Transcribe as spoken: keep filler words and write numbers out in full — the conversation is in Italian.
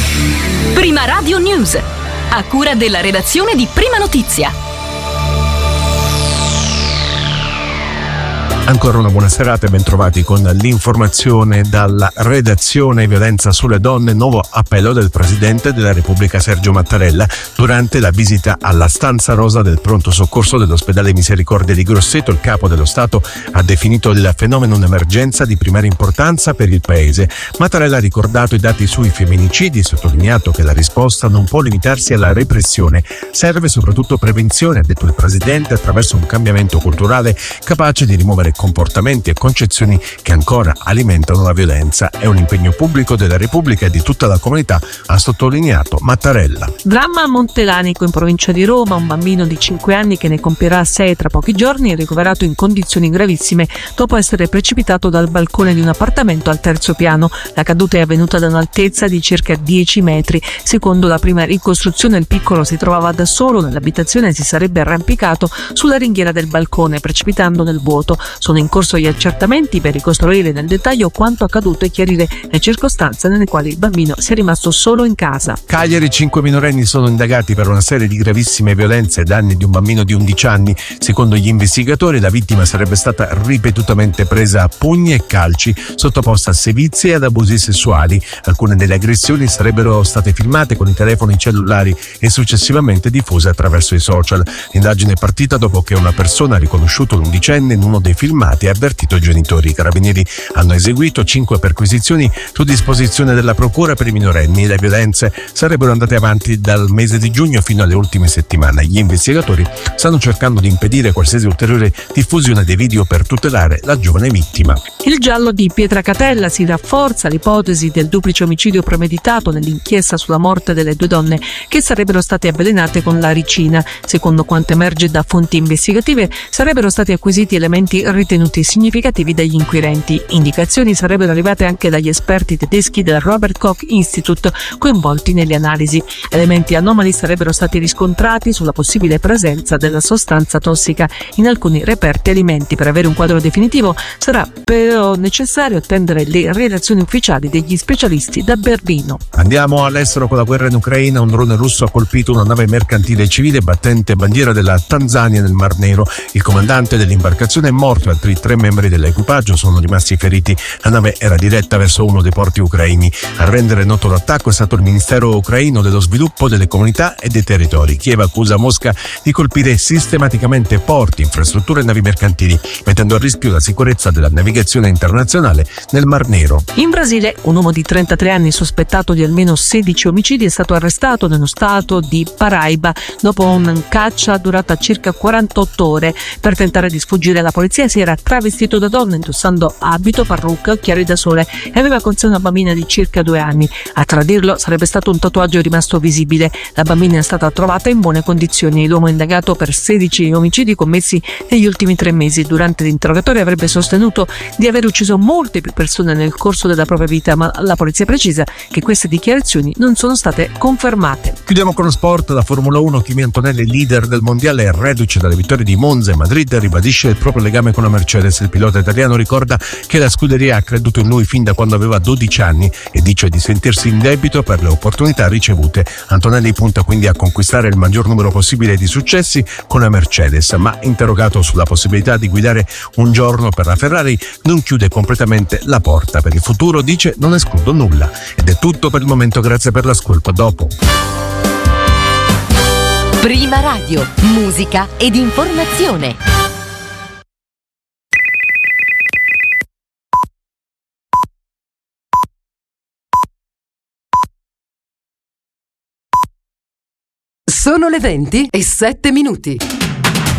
Prima Radio News, a cura della redazione di Prima Notizia. Ancora una buona serata e bentrovati con l'informazione dalla redazione. Violenza sulle donne, nuovo appello del Presidente della Repubblica Sergio Mattarella durante la visita alla stanza rosa del pronto soccorso dell'ospedale Misericordia di Grosseto. Il capo dello Stato ha definito il fenomeno un'emergenza di primaria importanza per il Paese. Mattarella ha ricordato i dati sui femminicidi e sottolineato che la risposta non può limitarsi alla repressione, serve soprattutto prevenzione, ha detto il Presidente, attraverso un cambiamento culturale capace di rimuovere comportamenti e concezioni che ancora alimentano la violenza. È un impegno pubblico della Repubblica e di tutta la comunità, ha sottolineato Mattarella. Dramma a Montelanico, in provincia di Roma. Un bambino di cinque anni che ne compierà sei tra pochi giorni è ricoverato in condizioni gravissime dopo essere precipitato dal balcone di un appartamento al terzo piano. La caduta è avvenuta da un'altezza di circa dieci metri. Secondo la prima ricostruzione, il piccolo si trovava da solo nell'abitazione e si sarebbe arrampicato sulla ringhiera del balcone, precipitando nel vuoto. Sono in corso gli accertamenti per ricostruire nel dettaglio quanto accaduto e chiarire le circostanze nelle quali il bambino sia rimasto solo in casa. Cagliari, cinque minorenni sono indagati per una serie di gravissime violenze ai danni di un bambino di undici anni. Secondo gli investigatori, la vittima sarebbe stata ripetutamente presa a pugni e calci, sottoposta a sevizie e ad abusi sessuali. Alcune delle aggressioni sarebbero state filmate con i telefoni cellulari e successivamente diffuse attraverso i social. L'indagine è partita dopo che una persona ha riconosciuto l'undicenne in uno dei filmati e ha avvertito i genitori. I carabinieri hanno eseguito cinque perquisizioni su disposizione della procura per i minorenni. Le violenze sarebbero andate avanti dal mese di giugno fino alle ultime settimane. Gli investigatori stanno cercando di impedire qualsiasi ulteriore diffusione dei video per tutelare la giovane vittima. Il giallo di Pietracatella: si rafforza l'ipotesi del duplice omicidio premeditato nell'inchiesta sulla morte delle due donne che sarebbero state avvelenate con la ricina. Secondo quanto emerge da fonti investigative, sarebbero stati acquisiti elementi ritenuti significativi dagli inquirenti. Indicazioni sarebbero arrivate anche dagli esperti tedeschi del Robert Koch Institute coinvolti nelle analisi. Elementi anomali sarebbero stati riscontrati sulla possibile presenza della sostanza tossica in alcuni reperti alimenti. Per avere un quadro definitivo sarà però necessario attendere le relazioni ufficiali degli specialisti da Berlino. Andiamo all'estero con la guerra in Ucraina. Un drone russo ha colpito una nave mercantile civile battente bandiera della Tanzania nel Mar Nero. Il comandante dell'imbarcazione è morto e altri tre membri dell'equipaggio sono rimasti feriti. La nave era diretta verso uno dei porti ucraini. A rendere noto l'attacco è stato il Ministero ucraino dello sviluppo delle comunità e dei territori. Kiev accusa Mosca di colpire sistematicamente porti, infrastrutture e navi mercantili, mettendo a rischio la sicurezza della navigazione internazionale nel Mar Nero. In Brasile, un uomo di trentatré anni sospettato di almeno sedici omicidi è stato arrestato nello stato di Paraíba dopo una caccia durata circa quarantotto ore. Per tentare di sfuggire alla polizia si era travestito da donna indossando abito, parrucca, occhiali da sole e aveva con sé una bambina di circa due anni. A tradirlo sarebbe stato un tatuaggio rimasto visibile. La bambina è stata trovata in buone condizioni. L'uomo è indagato per sedici omicidi commessi negli ultimi tre mesi. Durante l'interrogatorio avrebbe sostenuto di aver ucciso molte più persone nel corso della propria vita, ma la polizia precisa che queste dichiarazioni non sono state confermate. Chiudiamo con lo sport. La Formula uno. Kimi Antonelli, leader del mondiale e reduce dalle vittorie di Monza e Madrid, ribadisce il proprio legame con la Mercedes. Il pilota italiano ricorda che la scuderia ha creduto in lui fin da quando aveva dodici anni e dice di sentirsi in debito per le opportunità ricevute. Antonelli punta quindi a conquistare il maggior numero possibile di successi con la Mercedes, ma interrogato sulla possibilità di guidare un giorno per la Ferrari non chiude completamente la porta. Per il futuro dice: non escludo nulla. Ed è tutto per il momento, grazie per l'ascolto, a dopo. Prima Radio, musica ed informazione. Sono le venti e sette minuti.